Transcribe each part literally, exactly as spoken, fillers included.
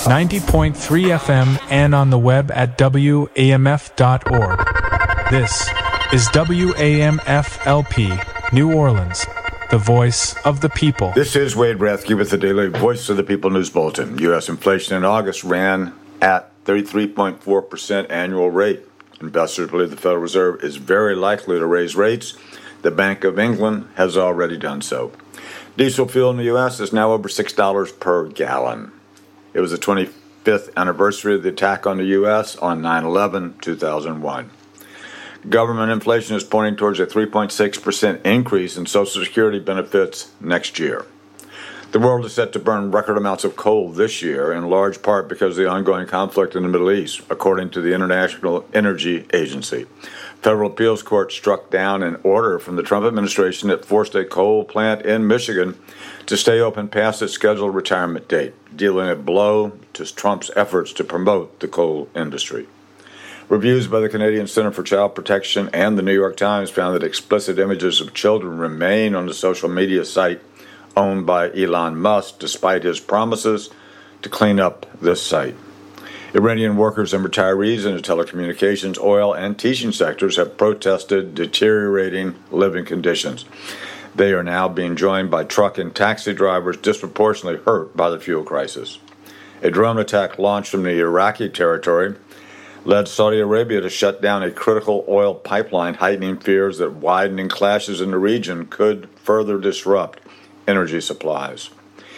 ninety point three F M and on the web at W A M F dot org. This is W A M F L P, New Orleans, the voice of the people. This is Wade Rathke with the daily Voice of the People News Bulletin. U S inflation in August ran at thirty-three point four percent annual rate. Investors believe the Federal Reserve is very likely to raise rates. The Bank of England has already done so. Diesel fuel in the U S is now over six dollars per gallon. It was the twenty-fifth anniversary of the attack on the U S on nine eleven two thousand one. Government inflation is pointing towards a three point six percent increase in Social Security benefits next year. The world is set to burn record amounts of coal this year, in large part because of the ongoing conflict in the Middle East, according to the International Energy Agency. Federal appeals court struck down an order from the Trump administration that forced a coal plant in Michigan to stay open past its scheduled retirement date, dealing a blow to Trump's efforts to promote the coal industry. Reviews by the Canadian Center for Child Protection and the New York Times found that explicit images of children remain on the social media site owned by Elon Musk, despite his promises to clean up this site. Iranian workers and retirees in the telecommunications, oil, and teaching sectors have protested deteriorating living conditions. They are now being joined by truck and taxi drivers disproportionately hurt by the fuel crisis. A drone attack launched from the Iraqi territory led Saudi Arabia to shut down a critical oil pipeline, heightening fears that widening clashes in the region could further disrupt energy supplies.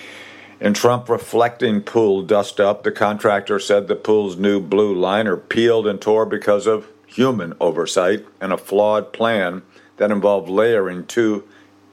In Trump reflecting pool dust-up, the contractor said the pool's new blue liner peeled and tore because of human oversight and a flawed plan that involved layering two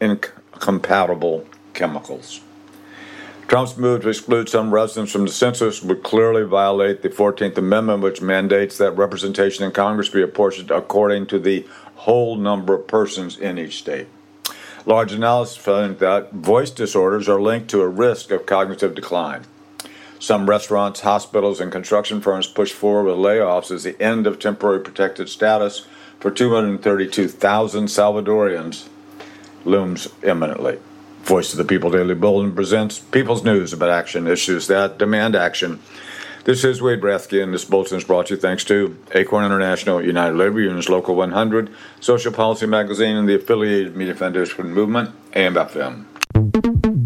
incompatible chemicals. Trump's move to exclude some residents from the census would clearly violate the fourteenth Amendment, which mandates that representation in Congress be apportioned according to the whole number of persons in each state. Large analysis found that voice disorders are linked to a risk of cognitive decline. Some restaurants, hospitals, and construction firms push forward with layoffs as the end of temporary protected status for two hundred thirty-two thousand Salvadorians looms imminently. Voice of the People Daily Bulletin presents People's News about action issues that demand action. This is Wade Rathke, and this bulletin is brought to you thanks to Acorn International, United Labor Unions Local one hundred, Social Policy Magazine, and the affiliated Media Foundation Movement, A M F M.